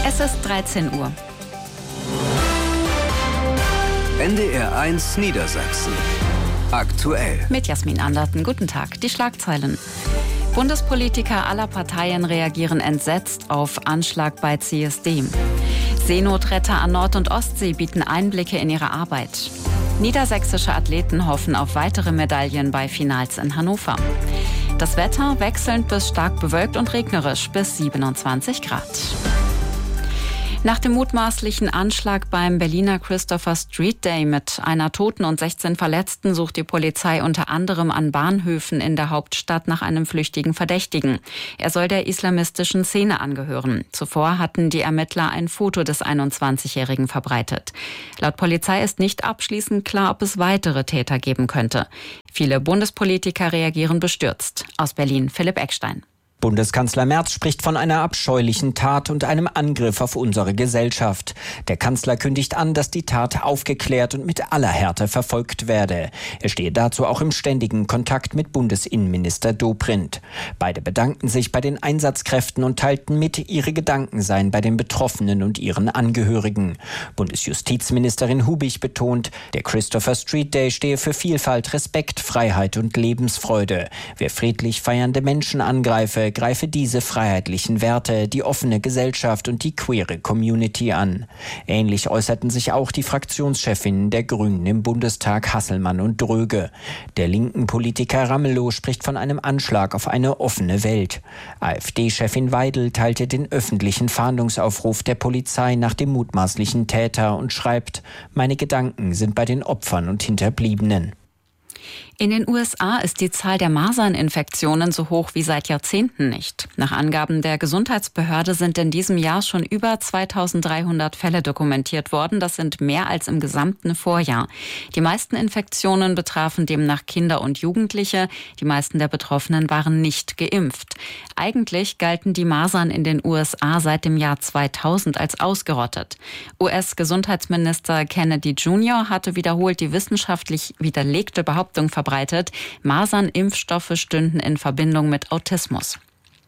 Es ist 13 Uhr. NDR1 Niedersachsen. Aktuell. Mit Jasmin Anderten. Guten Tag. Die Schlagzeilen. Bundespolitiker aller Parteien reagieren entsetzt auf Anschlag bei CSD. Seenotretter an Nord- und Ostsee bieten Einblicke in ihre Arbeit. Niedersächsische Athleten hoffen auf weitere Medaillen bei Finals in Hannover. Das Wetter wechselnd bis stark bewölkt und regnerisch bis 27 Grad. Nach dem mutmaßlichen Anschlag beim Berliner Christopher Street Day mit einer Toten und 16 Verletzten sucht die Polizei unter anderem an Bahnhöfen in der Hauptstadt nach einem flüchtigen Verdächtigen. Er soll der islamistischen Szene angehören. Zuvor hatten die Ermittler ein Foto des 21-Jährigen verbreitet. Laut Polizei ist nicht abschließend klar, ob es weitere Täter geben könnte. Viele Bundespolitiker reagieren bestürzt. Aus Berlin Philipp Eckstein. Bundeskanzler Merz spricht von einer abscheulichen Tat und einem Angriff auf unsere Gesellschaft. Der Kanzler kündigt an, dass die Tat aufgeklärt und mit aller Härte verfolgt werde. Er stehe dazu auch im ständigen Kontakt mit Bundesinnenminister Dobrindt. Beide bedankten sich bei den Einsatzkräften und teilten mit, ihre Gedanken seien bei den Betroffenen und ihren Angehörigen. Bundesjustizministerin Hubig betont, der Christopher Street Day stehe für Vielfalt, Respekt, Freiheit und Lebensfreude. Wer friedlich feiernde Menschen angreife, greife diese freiheitlichen Werte, die offene Gesellschaft und die queere Community an. Ähnlich äußerten sich auch die Fraktionschefinnen der Grünen im Bundestag, Hasselmann und Dröge. Der linken Politiker Ramelow spricht von einem Anschlag auf eine offene Welt. AfD-Chefin Weidel teilte den öffentlichen Fahndungsaufruf der Polizei nach dem mutmaßlichen Täter und schreibt: Meine Gedanken sind bei den Opfern und Hinterbliebenen. In den USA ist die Zahl der Maserninfektionen so hoch wie seit Jahrzehnten nicht. Nach Angaben der Gesundheitsbehörde sind in diesem Jahr schon über 2300 Fälle dokumentiert worden. Das sind mehr als im gesamten Vorjahr. Die meisten Infektionen betrafen demnach Kinder und Jugendliche. Die meisten der Betroffenen waren nicht geimpft. Eigentlich galten die Masern in den USA seit dem Jahr 2000 als ausgerottet. US-Gesundheitsminister Kennedy Jr. hatte wiederholt die wissenschaftlich widerlegte Behauptung verbreitet, Masernimpfstoffe stünden in Verbindung mit Autismus.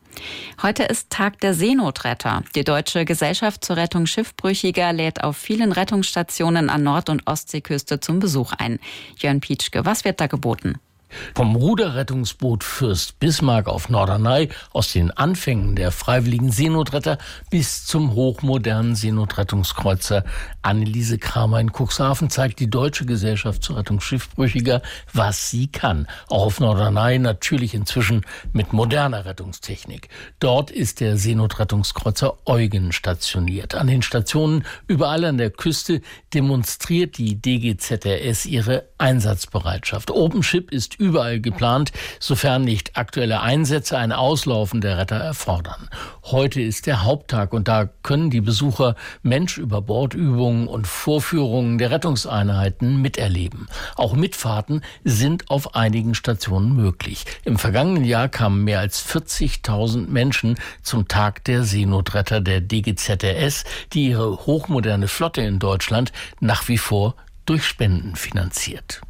Heute ist Tag der Seenotretter. Die Deutsche Gesellschaft zur Rettung Schiffbrüchiger lädt auf vielen Rettungsstationen an Nord- und Ostseeküste zum Besuch ein. Jörn Pietschke, was wird da geboten? Vom Ruderrettungsboot Fürst Bismarck auf Norderney, aus den Anfängen der freiwilligen Seenotretter bis zum hochmodernen Seenotrettungskreuzer Anneliese Kramer in Cuxhaven zeigt die Deutsche Gesellschaft zur Rettung Schiffbrüchiger, was sie kann. Auch auf Norderney natürlich inzwischen mit moderner Rettungstechnik. Dort ist der Seenotrettungskreuzer Eugen stationiert. An den Stationen überall an der Küste demonstriert die DGZRS ihre Einsatzbereitschaft. OpenShip ist überall geplant, sofern nicht aktuelle Einsätze ein Auslaufen der Retter erfordern. Heute ist der Haupttag und da können die Besucher Mensch-über-Bord-Übungen und Vorführungen der Rettungseinheiten miterleben. Auch Mitfahrten sind auf einigen Stationen möglich. Im vergangenen Jahr kamen mehr als 40.000 Menschen zum Tag der Seenotretter der DGZRS, die ihre hochmoderne Flotte in Deutschland nach wie vor durch Spenden finanziert.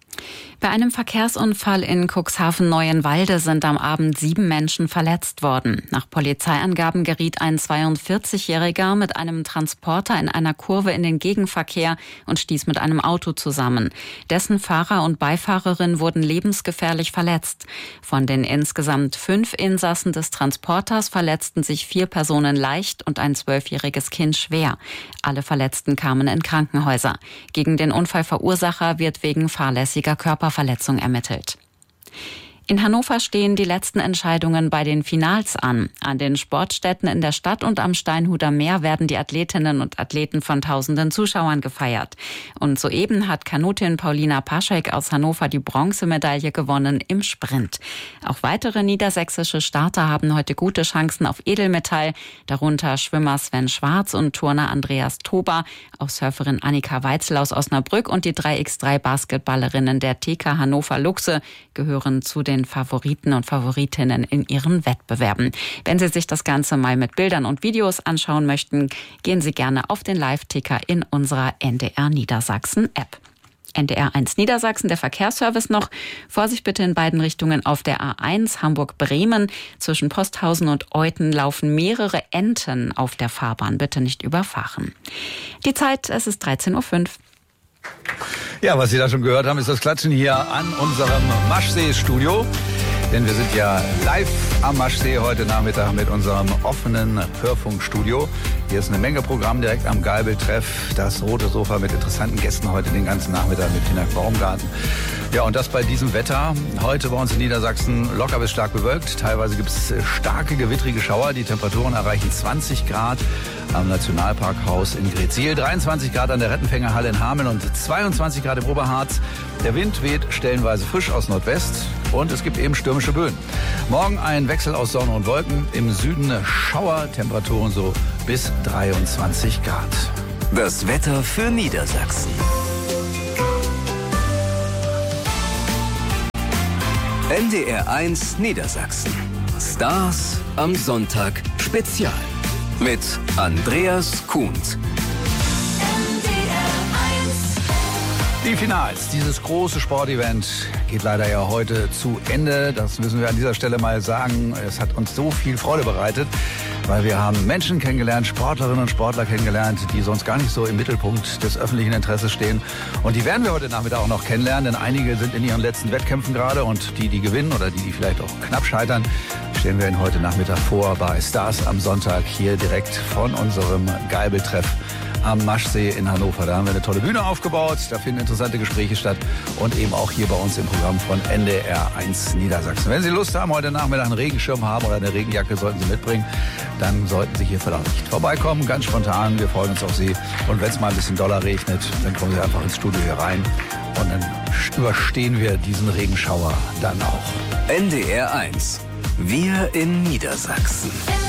Bei einem Verkehrsunfall in Cuxhaven-Neuenwalde sind am Abend 7 Menschen verletzt worden. Nach Polizeiangaben geriet ein 42-Jähriger mit einem Transporter in einer Kurve in den Gegenverkehr und stieß mit einem Auto zusammen. Dessen Fahrer und Beifahrerin wurden lebensgefährlich verletzt. Von den insgesamt 5 Insassen des Transporters verletzten sich 4 Personen leicht und ein 12-jähriges Kind schwer. Alle Verletzten kamen in Krankenhäuser. Gegen den Unfallverursacher wird wegen fahrlässiger Körperverletzung ermittelt. In Hannover stehen die letzten Entscheidungen bei den Finals an. An den Sportstätten in der Stadt und am Steinhuder Meer werden die Athletinnen und Athleten von tausenden Zuschauern gefeiert. Und soeben hat Kanutin Paulina Paschek aus Hannover die Bronzemedaille gewonnen im Sprint. Auch weitere niedersächsische Starter haben heute gute Chancen auf Edelmetall, darunter Schwimmer Sven Schwarz und Turner Andreas Tober, auch Surferin Annika Weitzel aus Osnabrück und die 3x3-Basketballerinnen der TK Hannover Luchse gehören zu den Favoriten und Favoritinnen in ihren Wettbewerben. Wenn Sie sich das Ganze mal mit Bildern und Videos anschauen möchten, gehen Sie gerne auf den Live-Ticker in unserer NDR Niedersachsen-App. NDR1 Niedersachsen, der Verkehrsservice noch. Vorsicht bitte in beiden Richtungen auf der A1 Hamburg-Bremen. Zwischen Posthausen und Euthen laufen mehrere Enten auf der Fahrbahn. Bitte nicht überfahren. Die Zeit, es ist 13:05 Uhr. Ja, was Sie da schon gehört haben, ist das Klatschen hier an unserem Maschsee-Studio. Denn wir sind ja live am Maschsee heute Nachmittag mit unserem offenen Hörfunkstudio. Hier ist eine Menge Programm direkt am Geibel-Treff. Das rote Sofa mit interessanten Gästen heute den ganzen Nachmittag mit Tina Baumgarten. Ja, und das bei diesem Wetter. Heute bei uns in Niedersachsen locker bis stark bewölkt. Teilweise gibt es starke, gewittrige Schauer. Die Temperaturen erreichen 20 Grad am Nationalparkhaus in Greetsiel, 23 Grad an der Rettenfängerhalle in Hameln und 22 Grad im Oberharz. Der Wind weht stellenweise frisch aus Nordwest und es gibt eben stürmische Böen. Morgen ein Wechsel aus Sonne und Wolken. Im Süden Schauer, Temperaturen so bis 23 Grad. Das Wetter für Niedersachsen. NDR1 Niedersachsen. Stars am Sonntag Spezial. Mit Andreas Kuhns. Die Finals, dieses große Sportevent geht leider ja heute zu Ende. Das müssen wir an dieser Stelle mal sagen. Es hat uns so viel Freude bereitet, weil wir haben Menschen kennengelernt, Sportlerinnen und Sportler kennengelernt, die sonst gar nicht so im Mittelpunkt des öffentlichen Interesses stehen. Und die werden wir heute Nachmittag auch noch kennenlernen, denn einige sind in ihren letzten Wettkämpfen gerade und die gewinnen oder die vielleicht auch knapp scheitern, stellen wir Ihnen heute Nachmittag vor bei Stars am Sonntag hier direkt von unserem Geibel-Treff am Maschsee in Hannover. Da haben wir eine tolle Bühne aufgebaut, da finden interessante Gespräche statt und eben auch hier bei uns im Programm von NDR1 Niedersachsen. Wenn Sie Lust haben, heute Nachmittag einen Regenschirm haben oder eine Regenjacke, sollten Sie mitbringen, dann sollten Sie hier vielleicht vorbeikommen, ganz spontan. Wir freuen uns auf Sie. Und wenn es mal ein bisschen doller regnet, dann kommen Sie einfach ins Studio hier rein und dann überstehen wir diesen Regenschauer dann auch. NDR1. Wir in Niedersachsen.